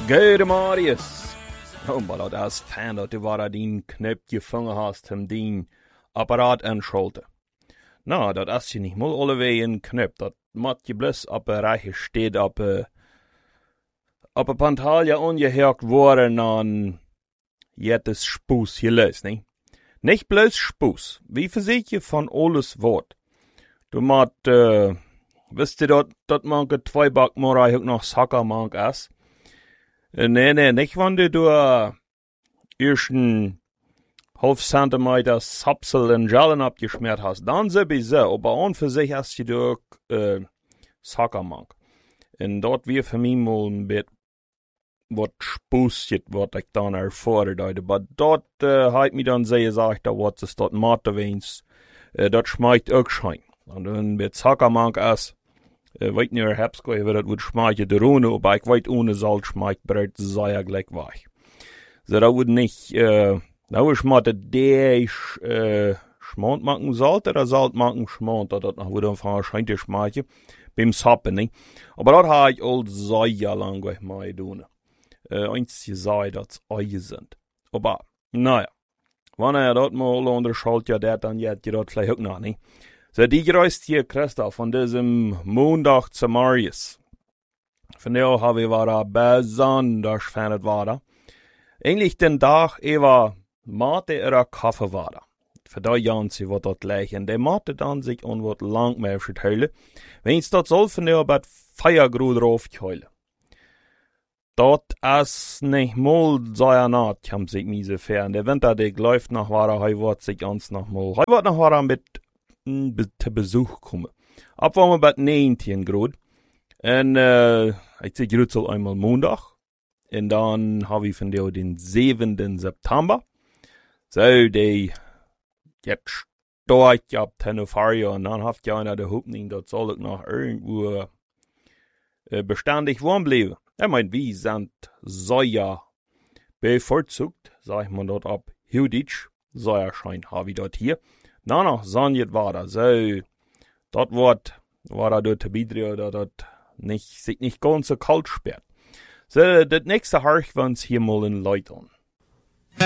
Gute Marius. Maar dat is fijn dat du waar die knop gevangen hast om die apparaat anschalten. Nou, dat is je niet mal allebei een knop. Dat moet je bloos op een rijtje steed op een pantalje ongehakt worden en jettes spoes geluist, nee? Nicht bloos spoes. Wie verzekert je van alles wat? Du moet, wist je dat man twee bak maar eigenlijk nog Sacker mank is? Nee, nicht wanneer du eerst een half centimeter Sapsel en Jallen abgeschmiert hast. Dann sowieso, aber an für sich hast du auch Sackermank. Und dort wir für mich mal ein bisschen was spustet, was ich dann erfordert. Aber dort hat mir dann sehr gesagt, da was es dort Mathe wens, dort schmeckt auch schein. Und dann mit Sackermank ist, weet niet, heb ik dat wordt schmeckt de rune, aber ich weet ohne Salz schmeckt Brot sehr gleich weich. So, da wird nicht, nou is maar de schmont maken Salz oder Salz maken schmont, dat nog wordt een van schijntje schmeckt, beim Sappen, niet? Aber dat heb ik al sehr lang mee doen. Eins gesagt, dat eigen sind. Aber, naja, wanneer dat mal onderschalt, ja, dat dan jet je dat vielleicht ook nog, niet? So, die gereist hier, Christa, von diesem Montag zu Marius. Von der habe ich war besonders fan war. Eigentlich den Tag, war Mate oder Kaffee war. Für da Jahren sie wird dort lächeln. Der Mate dann sich und wird lang mehr verteilen. Wenn es dort soll, von der bet Feiergrut drauf heulen. Dort ist nicht mal sehr naht, kam sich miese fern. Der Winter, der läuft nach war, wird sich ganz noch mal. Wird nach war mit te bezoek komen. Ab waren we bij 19 Grad. En ik zeg het al eenmaal maandag. En dan hebben we vandaag den 7. September. Zo, die jetzt stort je op Tenerife. En dan heeft je einer de Hoffnung, dat zal ik nog irgendwo bestandig warm blijven. Ik meine, wie sind sehr bevorzugt, sag ich mal dort ab Hilditsch. Sehr schein habe ich dort hier. Nou, Sanjet war da so. Dort war da dort Bidrio, da dort sich nicht ganz so kalt sperrt. So, das nächste Harch wir uns hier mal in Leut an.